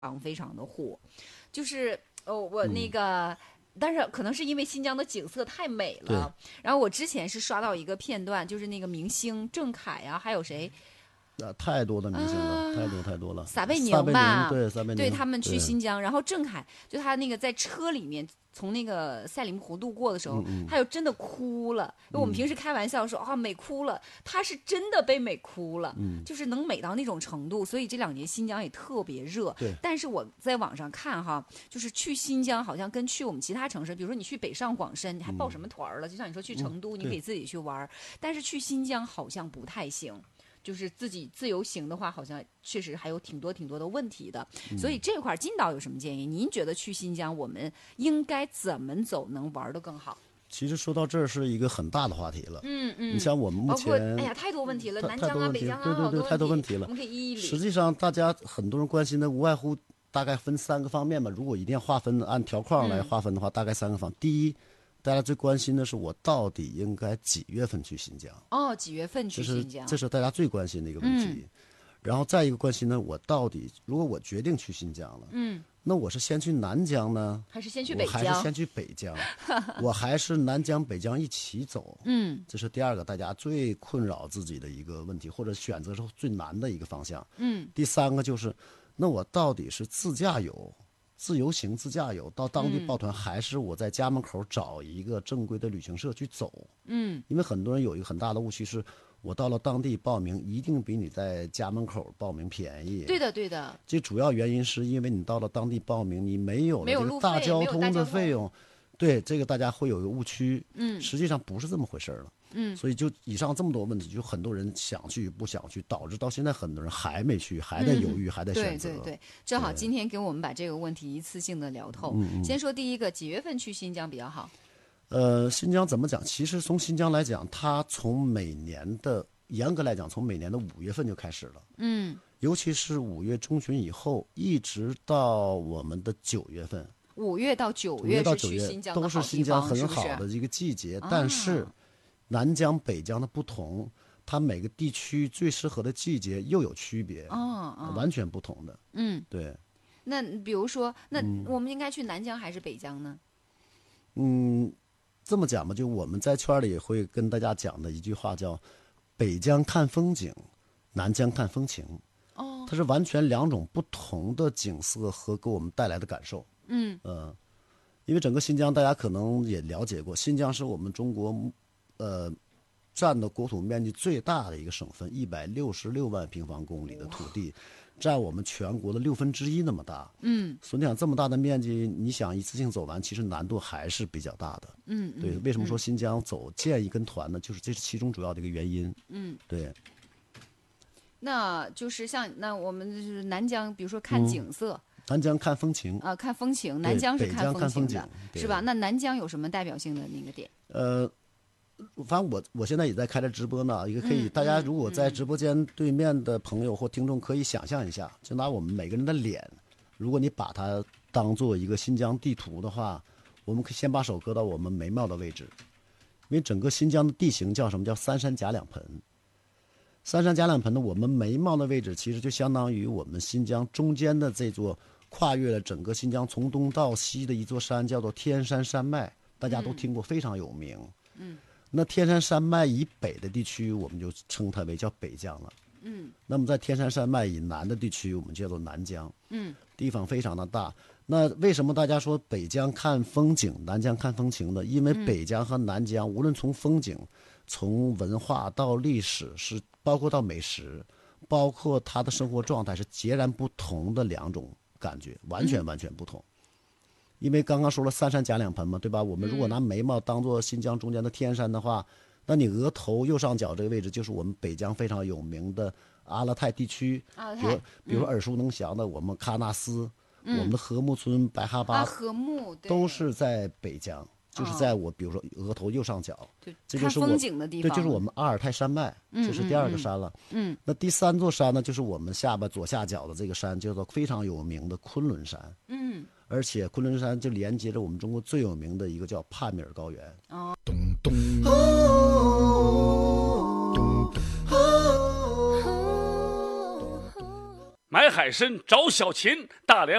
常非常的火，就是我那个。但是可能是因为新疆的景色太美了，然后我之前是刷到一个片段，就是那个明星郑恺呀，还有谁， 太多的明星了，太多了。 撒贝宁吧， 对，撒贝宁， 对他们去新疆，然后郑恺就他那个在车里面从那个赛里木湖路过的时候，他就真的哭了。我们平时开玩笑说啊美哭了，他是真的被美哭了，就是能美到那种程度。所以这2年新疆也特别热。 对， 但是我在网上看哈，就是去新疆好像跟去我们其他城市，比如说你去北上广深，你还报什么团了？就像你说去成都，你可以自己去玩，但是去新疆好像不太行。就是自己自由行的话，好像确实还有挺多的问题的。所以这块金导有什么建议？您觉得去新疆我们应该怎么走能玩得更好？ 其实说到这儿是一个很大的话题了。你像我们目前， 哎呀，太多问题了，南疆啊、北疆啊， 对，太多问题了。 我们可以一一捋。 实际上，大家很多人关心的无外乎大概分3个方面吧。如果一定要划分，按条框来划分的话，大概3个方。第一，大家最关心的是我到底应该几月份去新疆？ 几月份去新疆？ 这是大家最关心的一个问题。然后再一个关心呢，我到底如果我决定去新疆了，那我是先去南疆呢， 还是先去北疆？ 还是先去北疆？我还是南疆北疆一起走？这是第2个大家最困扰自己的一个问题，或者选择是最难的一个方向。第3个就是，那我到底是自驾游？自由行自驾游到当地报团，还是我在家门口找一个正规的旅行社去走？因为很多人有一个很大的误区是，我到了当地报名一定比你在家门口报名便宜。 对的。 这主要原因是因为你到了当地报名，你没有了这个大交通的费用。对，这个大家会有一个误区。实际上不是这么回事了。所以就以上这么多问题，就很多人想去不想去，导致到现在很多人还没去，还在犹豫，还在选择。 对，正好今天给我们把这个问题一次性的聊透。先说第一个，几月份去新疆比较好？ 新疆怎么讲？其实从新疆来讲，它从每年的严格来讲，从每年的5月份就开始了。尤其是5月中旬以后，一直到我们的9月份。 5月到9月是去新疆的好地方， 都是新疆很好的一个季节。但是南疆北疆的不同，它每个地区最适合的季节又有区别。完全不同的。对。 那比如说，那我们应该去南疆还是北疆呢？ 这么讲吧，就我们在圈里会跟大家讲的一句话叫“北疆看风景，南疆看风情”。它是完全2种不同的景色和给我们带来的感受。因为整个新疆大家可能也了解过，新疆是我们中国占的国土面积最大的一个省份，166万平方公里的土地，占我们全国的1/6那么大。所以你想这么大的面积，你想一次性走完，其实难度还是比较大的。对，为什么说新疆建一跟团呢？就是这是其中主要的一个原因。对。 那就是那我们就是南疆，比如说看景色。 南疆看风情看风情，南疆是看风情的，是吧？那南疆有什么代表性的那个点？ 反正我现在也在开着直播呢，也可以，大家如果在直播间对面的朋友或听众可以想象一下，就拿我们每个人的脸，如果你把它当做一个新疆地图的话，我们可以先把手搁到我们眉毛的位置，因为整个新疆的地形叫什么？叫3山夹2盆。3山夹2盆呢，我们眉毛的位置其实就相当于我们新疆中间的这座跨越了整个新疆从东到西的一座山，叫做天山山脉，大家都听过，非常有名。那天山山脉以北的地区，我们就称它为叫北疆了。那么在天山山脉以南的地区，我们叫做南疆。地方非常的大。那为什么大家说北疆看风景，南疆看风情呢？因为北疆和南疆无论从风景、从文化到历史，是包括到美食，包括他的生活状态，是截然不同的2种感觉，完全不同。因为刚刚说了3山夹2盆嘛，对吧？我们如果拿眉毛当做新疆中间的天山的话，那你额头右上角这个位置就是我们北疆非常有名的阿勒泰地区。比如耳熟能详的我们喀纳斯，我们的禾木村、白哈巴，都是在北疆。就是在我比如说额头右上角，这就是我看风景的地方。 对，就是我们阿尔泰山脉，这是第2个山了。那第3座山呢，就是我们左下角的这个山，叫做非常有名的昆仑山。而且昆仑山就连接着我们中国最有名的一个叫帕米尔高原。咚咚。 买海参找小秦，大连